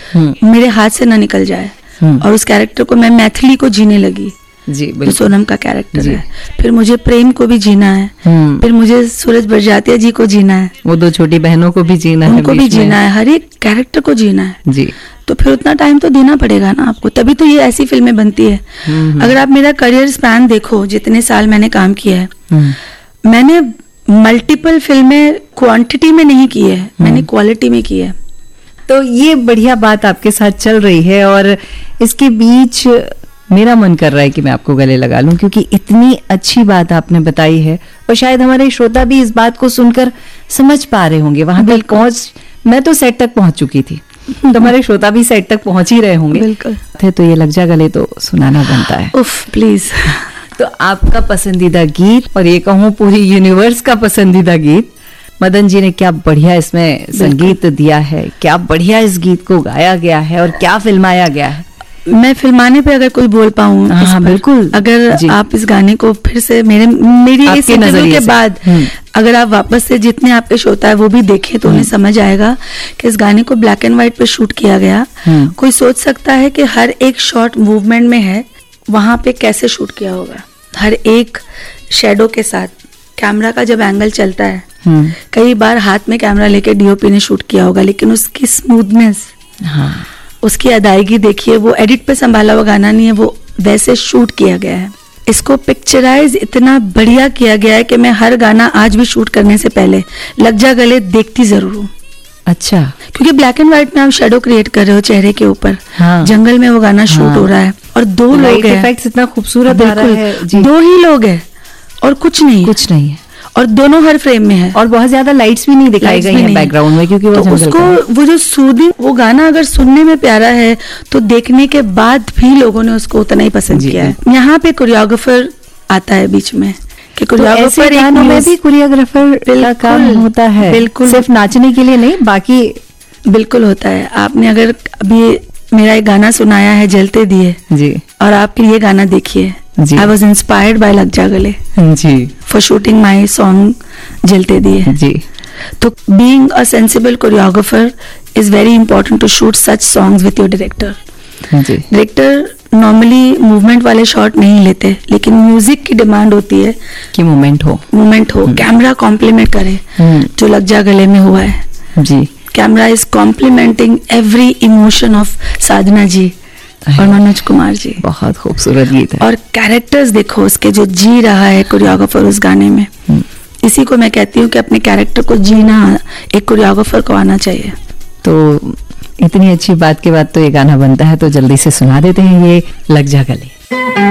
मेरे हाथ से ना निकल जाए। और उस कैरेक्टर को मैं मैथिली को जीने लगी जी, जो सोनम का कैरेक्टर है। फिर मुझे प्रेम को भी जीना है, फिर मुझे सूरज बड़जात्या जी को जीना है, वो दो छोटी बहनों को भी जीना है, उनको भी जीना है, हर एक कैरेक्टर को जीना है जी। तो फिर उतना टाइम तो देना पड़ेगा ना आपको, तभी तो ये ऐसी फिल्में बनती है। अगर आप मेरा करियर स्पैन देखो, जितने साल मैंने काम किया है, मैंने मल्टीपल फिल्में क्वांटिटी में नहीं की है, मैंने क्वालिटी में की है। तो ये बढ़िया बात आपके साथ चल रही है और इसके बीच मेरा मन कर रहा है कि मैं आपको गले लगा लूं, क्योंकि इतनी अच्छी बात आपने बताई है और शायद हमारे श्रोता भी इस बात को सुनकर समझ पा रहे होंगे। वहां तक पहुंच, मैं तो सेट तक पहुंच चुकी थी, तो हमारे श्रोता भी सेट तक पहुंच ही रहे होंगे। बिल्कुल। तो ये लग जा गले तो सुनाना बनता है। उफ प्लीज। तो आपका पसंदीदा गीत, और ये कहूँ पूरी यूनिवर्स का पसंदीदा गीत, मदन जी ने क्या बढ़िया इसमें संगीत दिया है, क्या बढ़िया इस गीत को गाया गया है और क्या फिल्माया गया है। मैं फिल्माने पे अगर कोई बोल पाऊँ, हाँ बिल्कुल, अगर आप इस गाने को फिर से मेरी इस इंटरव्यू के बाद अगर आप वापस से जितने आपके श्रोता है वो भी देखें तो उन्हें समझ आएगा कि इस गाने को ब्लैक एंड व्हाइट पे शूट किया गया। कोई सोच सकता है कि हर एक शॉट मूवमेंट में है, वहां पे कैसे शूट किया होगा, हर एक शेडो के साथ कैमरा का जब एंगल चलता है, कई बार हाथ में कैमरा लेके डीओपी ने शूट किया होगा, लेकिन उसकी स्मूथनेस, उसकी अदायगी देखिए, वो एडिट पे संभाला हुआ गाना नहीं है, वो वैसे शूट किया गया है। इसको पिक्चराइज इतना बढ़िया किया गया है कि मैं हर गाना आज भी शूट करने से पहले लग जा गले देखती जरूर हूँ। अच्छा, क्योंकि ब्लैक एंड व्हाइट में आप शेडो क्रिएट कर रहे हो चेहरे के ऊपर, जंगल में वो गाना शूट हो रहा है और दो लोग हैं, इफेक्ट्स इतना खूबसूरत आ रहा है जी। दो ही लोग हैं और कुछ नहीं है और दोनों हर फ्रेम में है और बहुत ज्यादा लाइट्स भी नहीं दिखाई गई हैं बैकग्राउंड में, क्योंकि वो तो उसको वो जो सूदिंग, वो गाना अगर सुनने में प्यारा है तो देखने के बाद भी लोगों ने उसको उतना ही पसंद किया है। यहाँ पे कोरियोग्राफर आता है बीच में कि कोरियोग्राफर गानों में भी कोरियोग्राफर का काम होता है, बिल्कुल, सिर्फ नाचने के लिए नहीं, बाकी बिल्कुल होता है। आपने अगर अभी मेरा एक गाना सुनाया है जलते दिए जी, और आप ये गाना देखिए, I was inspired by लग जा गले जी for shooting my song जलते दिए जी। तो being a sensible choreographer is very important to shoot such songs with your director ji. Director normally movement वाले शॉट नहीं लेते, लेकिन म्यूजिक की डिमांड होती है कि मूवमेंट हो, कैमरा कॉम्प्लीमेंट करे, जो लग जा गले में हुआ है जी। Camera is complementing every emotion of साधना जी और मनोज कुमार जी। बहुत खूबसूरत गीत है और कैरेक्टर्स देखो उसके, जो जी रहा है कोरियोग्राफर उस गाने में। इसी को मैं कहती हूँ कि अपने कैरेक्टर को जीना एक कोरियोग्राफर को आना चाहिए। तो इतनी अच्छी बात के बाद तो ये गाना बनता है, तो जल्दी से सुना देते हैं ये लग जा गले।